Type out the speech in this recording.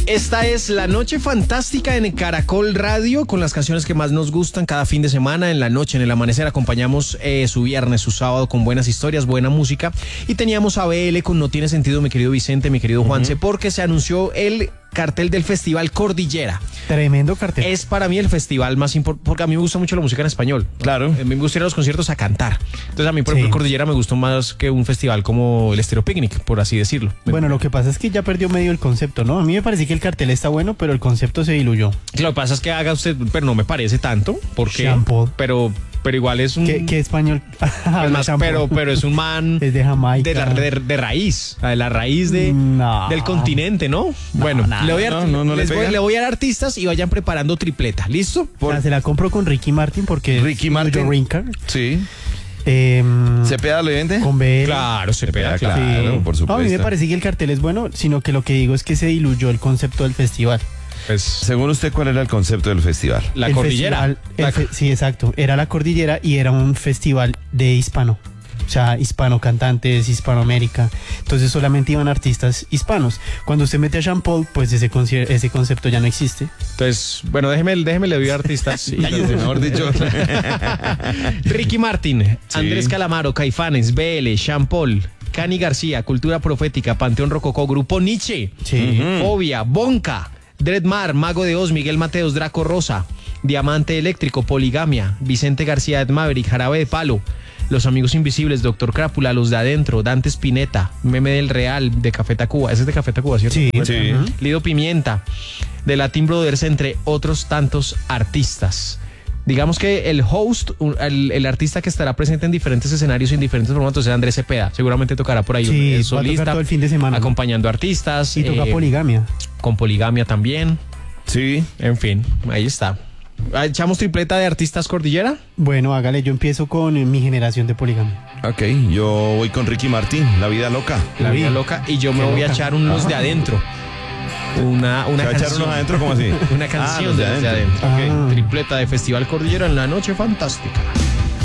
Esta es la Noche Fantástica en Caracol Radio, con las canciones que más nos gustan cada fin de semana. En la noche, en el amanecer, acompañamos su viernes, su sábado con buenas historias, buena música. Y teníamos a BL con No Tiene Sentido, mi querido Vicente, mi querido Juanse, porque se anunció el cartel del Festival Cordillera. Tremendo cartel. Es para mí el festival más importante, porque a mí me gusta mucho la música en español. Claro. A mí me gusta ir a los conciertos a cantar. Entonces a mí, por ejemplo, Cordillera me gustó más que un festival como el Estéreo Picnic, por así decirlo. Bueno, lo que pasa es que ya perdió medio el concepto, ¿no? A mí me parece que el cartel está bueno, pero el concepto se diluyó. Lo que pasa es que haga usted, pero no me parece tanto, porque... Jean-Paul. Pero igual es un... ¿Qué español? Es más, pero es un man... Es de Jamaica. De raíz, de la raíz del continente, ¿no? Bueno, le voy a dar artistas y vayan preparando tripleta, ¿listo? Se la compro con Ricky Martin porque... Ricky Martin. Sí. ¿Cepeda le vende? Con BL. Claro, Cepeda, claro, sí. Por supuesto. No, a mí me parece que el cartel es bueno, sino que lo que digo es que se diluyó el concepto del festival. Pues, según usted, ¿cuál era el concepto del festival? La cordillera. Sí, exacto. Era la cordillera y era un festival de hispano. O sea, hispano cantantes, Hispanoamérica. Entonces solamente iban artistas hispanos. Cuando usted mete a Jean-Paul, pues ese concepto ya no existe. Entonces, bueno, déjeme le doy artistas. Mejor dicho. Ricky Martin, Andrés Calamaro, Caifanes, BL, Jean-Paul, Cani García, Cultura Profética, Panteón Rococó, Grupo Nietzsche, Fobia, Bonca, Dreadmar, Mago de Oz, Miguel Mateos, Draco Rosa, Diamante Eléctrico, Poligamia, Vicente García, Ed Maverick, Jarabe de Palo, Los Amigos Invisibles, Doctor Crápula, Los de Adentro, Dante Spinetta, Meme del Real, de Café Tacuba. Ese es de Café Tacuba, ¿cierto? Sí. Lido Pimienta, de Latin Brothers, entre otros tantos artistas. Digamos que el host, el artista que estará presente en diferentes escenarios y en diferentes formatos es Andrés Cepeda. Seguramente tocará por ahí el solista, todo el fin de semana, acompañando artistas. Y toca Poligamia. Con Poligamia también. Sí. En fin, ahí está. ¿Echamos tripleta de artistas Cordillera? Bueno, hágale, yo empiezo con Mi Generación de Poligamia. Ok, yo voy con Ricky Martin, La Vida Loca. La Vida Loca. Y yo me voy a echar unos de adentro. Una canción. ¿Echar unos adentro como así? Una canción de adentro. Okay. Tripleta de Festival Cordillera en la Noche Fantástica.